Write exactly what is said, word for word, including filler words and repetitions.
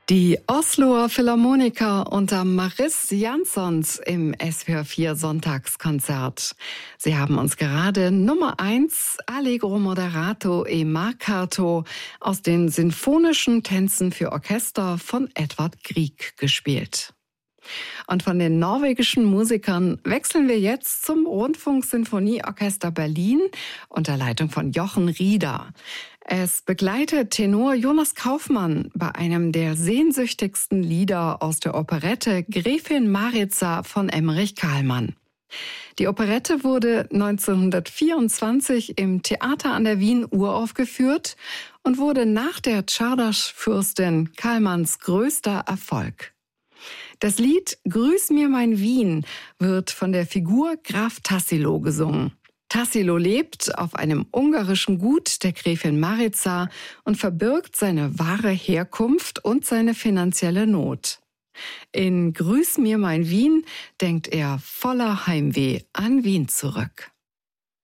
Die Osloer Philharmoniker unter Maris Jansons im S V R vier Sonntagskonzert. Sie haben uns gerade Nummer eins Allegro moderato e marcato aus den sinfonischen Tänzen für Orchester von Edvard Grieg gespielt. Und von den norwegischen Musikern wechseln wir jetzt zum Rundfunksinfonieorchester Berlin unter Leitung von Jochen Rieder. Es begleitet Tenor Jonas Kaufmann bei einem der sehnsüchtigsten Lieder aus der Operette Gräfin Maritza von Emmerich Kahlmann. Die Operette wurde neunzehnhundertvierundzwanzig im Theater an der Wien uraufgeführt und wurde nach der Czardas-Fürstin Kahlmanns größter Erfolg. Das Lied »Grüß mir mein Wien« wird von der Figur Graf Tassilo gesungen. Tassilo lebt auf einem ungarischen Gut der Gräfin Maritza und verbirgt seine wahre Herkunft und seine finanzielle Not. In »Grüß mir mein Wien« denkt er voller Heimweh an Wien zurück.